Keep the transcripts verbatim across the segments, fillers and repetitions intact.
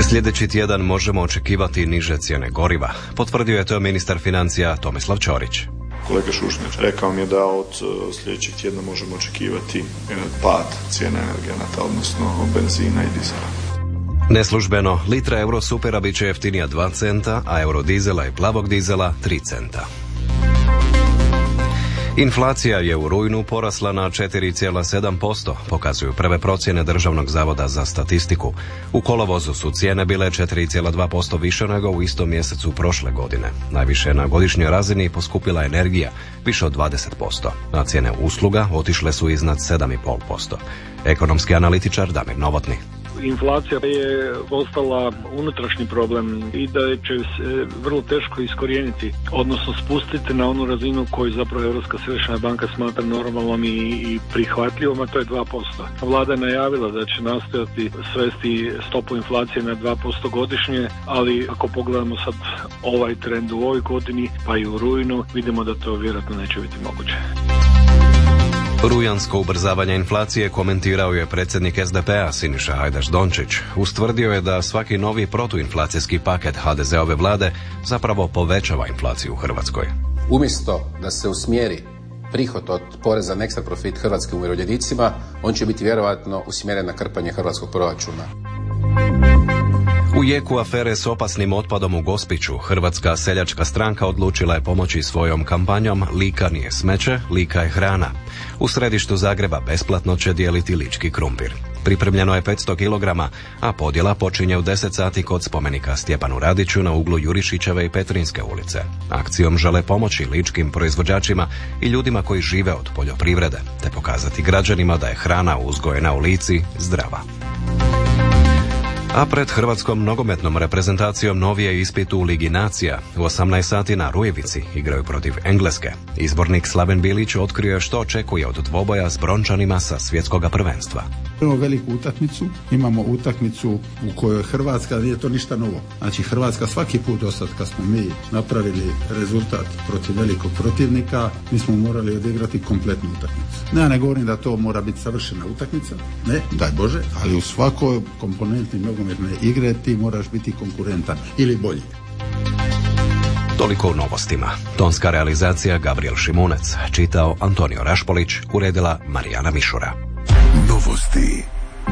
Sljedeći tjedan možemo očekivati niže cijene goriva, potvrdio je to ministar financija Tomislav Ćorić. Kolega Šušnjak rekao mi je da od sljedećeg tjedna možemo očekivati pad cijene energenata, odnosno benzina i dizela. Neslužbeno, litra Eurosupera bit će jeftinija dva centa, a eurodizela i plavog dizela tri centa. Inflacija je u rujnu porasla na četiri zarez sedam posto, pokazuju prve procjene Državnog zavoda za statistiku. U kolovozu su cijene bile četiri zarez dva posto više nego u istom mjesecu prošle godine. Najviše na godišnjoj razini poskupila energija, više od dvadeset posto, a cijene usluga otišle su iznad sedam zarez pet posto. Ekonomski analitičar Damir Novotny. Inflacija je postala unutrašnji problem i da će se vrlo teško iskorijeniti, odnosno spustiti na onu razinu koju zapravo Europska središnja banka smatra normalnom i, i prihvatljivom, a to je dva posto. Vlada je najavila da će nastojati svesti stopu inflacije na dva posto godišnje, ali ako pogledamo sad ovaj trend u ovoj godini, pa i u rujnu, vidimo da to vjerojatno neće biti moguće. Rujansko ubrzavanje inflacije komentirao je predsjednik es de pe a Siniša Hajdaš Dončić. Ustvrdio je da svaki novi protuinflacijski paket ha de zeove vlade zapravo povećava inflaciju u Hrvatskoj. Umjesto da se usmjeri prihod od poreza na ekstra profit hrvatskim umirovljenicima, on će biti vjerojatno usmjeren na krpanje hrvatskog proračuna. U jeku afere s opasnim otpadom u Gospiću, Hrvatska seljačka stranka odlučila je pomoći svojom kampanjom Lika nije smeće, Lika je hrana. U središtu Zagreba besplatno će dijeliti lički krumpir. Pripremljeno je petsto kilograma, a podjela počinje u deset sati kod spomenika Stjepanu Radiću na uglu Jurišićeve i Petrinjske ulice. Akcijom žele pomoći ličkim proizvođačima i ljudima koji žive od poljoprivrede, te pokazati građanima da je hrana uzgojena u Lici zdrava. A pred hrvatskom nogometnom reprezentacijom novi je ispit u Ligi nacija. U osamnaest sati na Rujevici igraju protiv Engleske. Izbornik Slaven Bilić otkrio je što očekuje od dvoboja s Brončanima sa svjetskoga prvenstva. Imamo veliku utakmicu, imamo utakmicu u kojoj Hrvatska, nije to ništa novo. Znači Hrvatska svaki put do sad kad smo mi napravili rezultat protiv velikog protivnika, mi smo morali odigrati kompletnu utakmicu. Ne, ja ne govorim da to mora biti savršena utakmica, ne, daj Bože, ali u svakoj komponenti nogometne igre ti moraš biti konkurentan ili bolji. Toliko u novostima. Tonska realizacija Gabriel Šimunec, čitao Antonio Rašpolić, uredila Marijana Mišura. Novosti.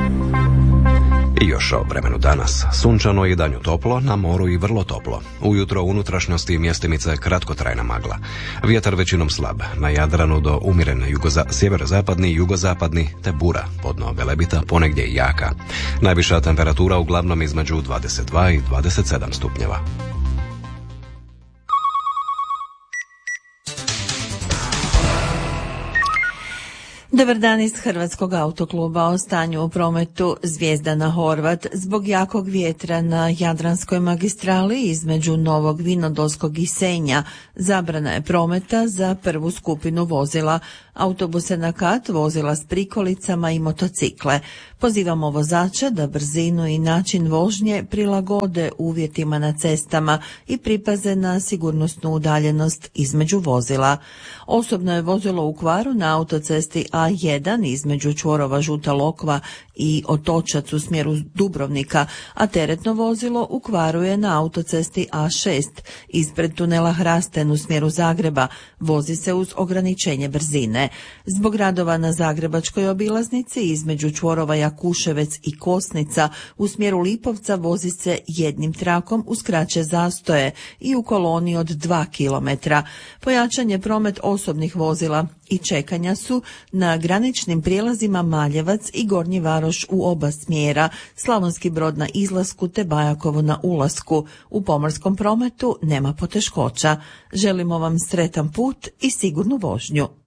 I još o vremenu danas. Sunčano i danju toplo, na moru i vrlo toplo. Ujutro u unutrašnjosti i mjestimice kratkotrajna magla. Vjetar većinom slab, na Jadranu do umjeren jugoza, sjeverozapadni i jugozapadni, te bura, podno Velebita, ponegdje i jaka. Najviša temperatura uglavnom između dvadeset dva i dvadeset sedam stupnjeva. Dobar dan iz Hrvatskog autokluba. O stanju u prometu. Zvijezdana Horvat. Zbog jakog vjetra na Jadranskoj magistrali između Novog Vinodolskog i Senja zabrana je prometa za prvu skupinu vozila, autobuse na kat, vozila s prikolicama i motocikle. Pozivamo vozača da brzinu i način vožnje prilagode uvjetima na cestama i pripaze na sigurnosnu udaljenost između vozila. Osobno je vozilo u kvaru na autocesti A jedan između čvorova Žuta Lokva i Otočac u smjeru Dubrovnika, a teretno vozilo u kvaru je na autocesti A šest ispred tunela Hrasten u smjeru Zagreba. Vozi se uz ograničenje brzine. Zbog radova na Zagrebačkoj obilaznici između čvorova Jakuševec i Kosnica u smjeru Lipovca vozi se jednim trakom uz kraće zastoje i u koloni od dva kilometra. Pojačan je promet osobnih vozila i čekanja su na graničnim prijelazima Maljevac i Gornji Varoš u oba smjera, Slavonski Brod na izlasku te Bajakovo na ulasku. U pomorskom prometu nema poteškoća. Želimo vam sretan put i sigurnu vožnju.